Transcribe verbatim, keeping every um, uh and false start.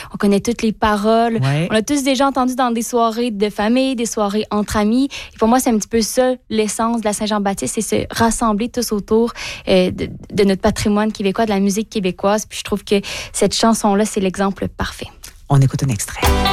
on connaît toutes les paroles. Ouais. On l'a tous déjà entendu dans des soirées de famille, des soirées entre amis. Et pour moi, c'est un petit peu ça, l'essence de la Saint-Jean-Baptiste, c'est se rassembler tous autour euh, de, de notre patrimoine québécois, de la musique québécoise. Puis je trouve que cette chanson-là, c'est l'exemple parfait. On écoute un extrait.